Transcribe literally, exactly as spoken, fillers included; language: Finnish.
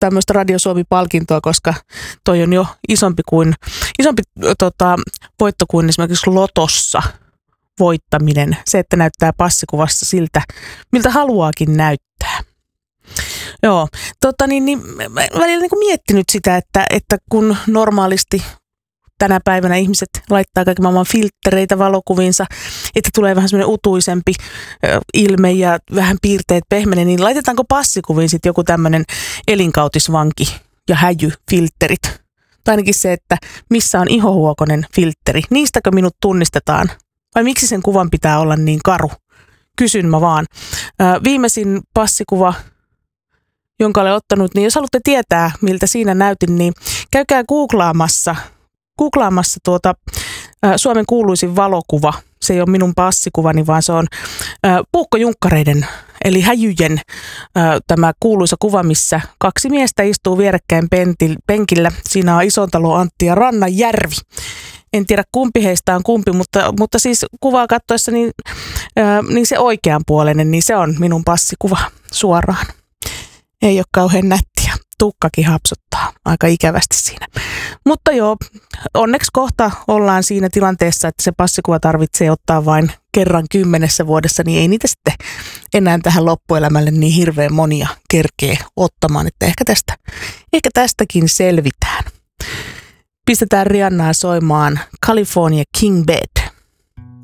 tämmöistä Radio Suomi-palkintoa, koska toi on jo isompi kuin, isompi tota, voitto kuin esimerkiksi lotossa voittaminen. Se, että näyttää passikuvassa siltä, miltä haluaakin näyttää. Joo, tota niin, niin välillä niin kuin miettinyt sitä, että, että kun normaalisti tänä päivänä ihmiset laittaa kaiken maailman filttereitä valokuviinsa, että tulee vähän semmoinen utuisempi ilme ja vähän piirteet pehmenee, niin laitetaanko passikuviin sitten joku tämmöinen elinkautisvanki ja häjyfiltterit? Tai ainakin se, että missä on ihohuokonen filtteri. Niistäkö minut tunnistetaan? Vai miksi sen kuvan pitää olla niin karu? Kysyn mä vaan. Viimeisin passikuva, jonka olen ottanut, niin jos haluatte tietää, miltä siinä näytin, niin käykää googlaamassa, googlaamassa tuota ä, Suomen kuuluisin valokuva. Se ei ole minun passikuvani, vaan se on ä, puukkojunkkareiden, eli häjyjen ä, tämä kuuluisa kuva, missä kaksi miestä istuu vierekkäin pentil, penkillä. Siinä on Isontalo Antti ja Rannanjärvi. En tiedä kumpi heistä on kumpi, mutta, mutta siis kuvaa katsoessa niin, ä, niin se oikeanpuoleinen, niin se on minun passikuva suoraan. Ei ole kauhean nättiä. Tukkakin hapsuttaa aika ikävästi siinä. Mutta joo, onneksi kohta ollaan siinä tilanteessa, että se passikuva tarvitsee ottaa vain kerran kymmenessä vuodessa, niin ei niitä sitten enää tähän loppuelämälle niin hirveän monia kerkee ottamaan, että ehkä, tästä, ehkä tästäkin selvitään. Pistetään Rihannaa soimaan California King Bed.